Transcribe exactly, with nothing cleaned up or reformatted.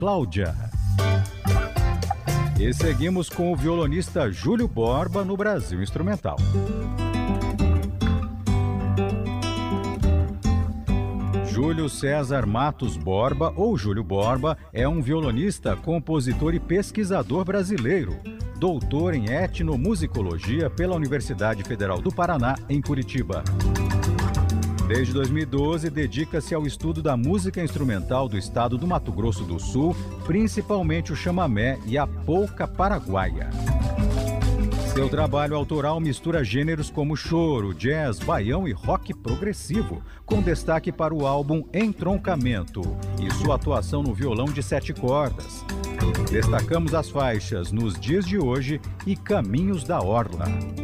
Cláudia. E seguimos com o violonista Júlio Borba no Brasil Instrumental. Júlio César Matos Borba, ou Júlio Borba, é um violonista, compositor e pesquisador brasileiro, doutor em etnomusicologia pela Universidade Federal do Paraná, em Curitiba. Desde dois mil e doze, dedica-se ao estudo da música instrumental do estado do Mato Grosso do Sul, principalmente o chamamé e a polca paraguaia. Seu trabalho autoral mistura gêneros como choro, jazz, baião e rock progressivo, com destaque para o álbum Entroncamento e sua atuação no violão de sete cordas. Destacamos as faixas Nos Dias de Hoje e Caminhos da Orla.